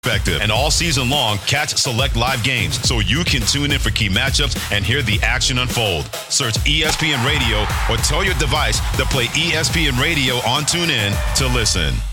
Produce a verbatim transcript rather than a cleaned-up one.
perspective. And all season long, catch select live games so you can tune in for key matchups and hear the action unfold. Search E S P N Radio or tell your device to play E S P N Radio on TuneIn to listen.